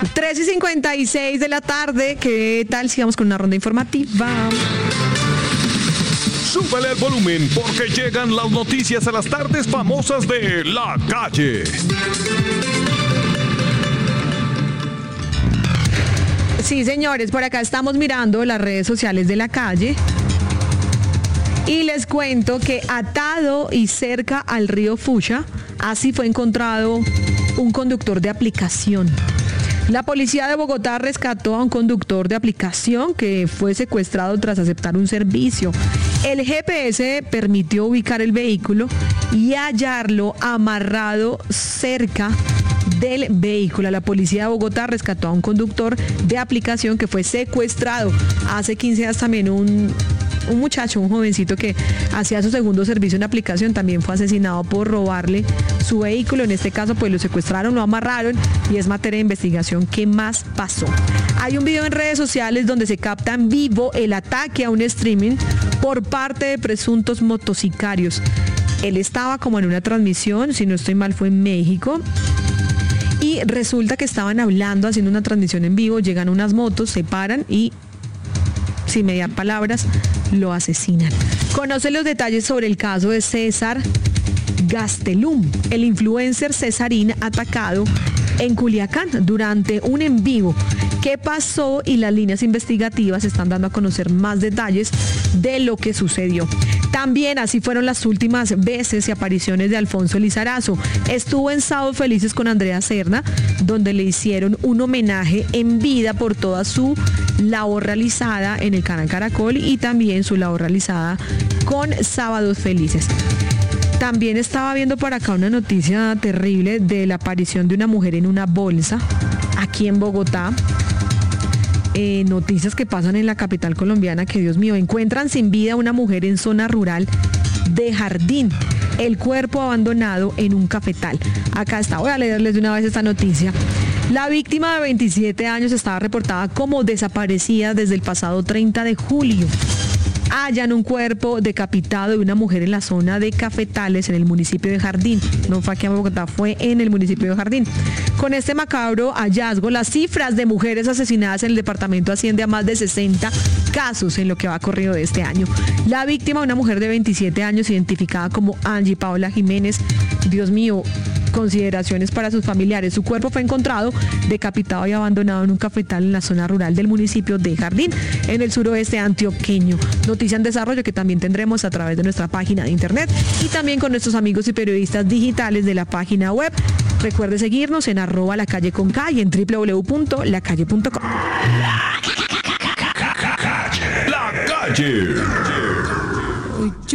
3:56 de la tarde. ¿Qué tal? Sigamos con una ronda informativa. Súbele el volumen porque llegan las noticias a las tardes famosas de La Calle. Sí, señores, por acá estamos mirando las redes sociales de La Calle. Y les cuento que atado y cerca al río Fucha, así fue encontrado un conductor de aplicación. La policía de Bogotá rescató a un conductor de aplicación que fue secuestrado tras aceptar un servicio. El GPS permitió ubicar el vehículo y hallarlo amarrado cerca del vehículo. La policía de Bogotá rescató a un conductor de aplicación que fue secuestrado. Hace 15 días también un muchacho, un jovencito que hacía su segundo servicio en aplicación, también fue asesinado por robarle su vehículo. En este caso, pues lo secuestraron, lo amarraron y es materia de investigación. ¿Qué más pasó? Hay un video en redes sociales donde se capta en vivo el ataque a un streaming por parte de presuntos motocicarios. Él estaba como en una transmisión, si no estoy mal fue en México. Y resulta que estaban hablando, haciendo una transmisión en vivo, llegan unas motos, se paran y sin mediar palabras, lo asesinan. Conoce los detalles sobre el caso de César Gastelum, el influencer cesarín atacado en Culiacán durante un en vivo. ¿Qué pasó? Y las líneas investigativas están dando a conocer más detalles de lo que sucedió. También así fueron las últimas veces y apariciones de Alfonso Lizarazo. Estuvo en Sábados Felices con Andrea Serna, donde le hicieron un homenaje en vida por toda su labor realizada en el canal Caracol y también su labor realizada con Sábados Felices. También estaba viendo por acá una noticia terrible de la aparición de una mujer en una bolsa aquí en Bogotá. Noticias que pasan en la capital colombiana que, Dios mío, encuentran sin vida a una mujer en zona rural de Jardín, el cuerpo abandonado en un cafetal. Acá está, voy a leerles de una vez esta noticia. La víctima de 27 años estaba reportada como desaparecida desde el pasado 30 de julio. Hallan un cuerpo decapitado de una mujer en la zona de Cafetales, en el municipio de Jardín. No fue aquí en Bogotá, fue en el municipio de Jardín. Con este macabro hallazgo, las cifras de mujeres asesinadas en el departamento asciende a más de 60 casos en lo que va corrido de este año. La víctima, una mujer de 27 años, identificada como Angie Paola Jiménez. Dios mío, consideraciones para sus familiares. Su cuerpo fue encontrado decapitado y abandonado en un cafetal en la zona rural del municipio de Jardín, en el suroeste antioqueño. Noticia en desarrollo que también tendremos a través de nuestra página de internet y también con nuestros amigos y periodistas digitales de la página web. Recuerde seguirnos en @lacalle.com y en www.lacalle.com. La Calle.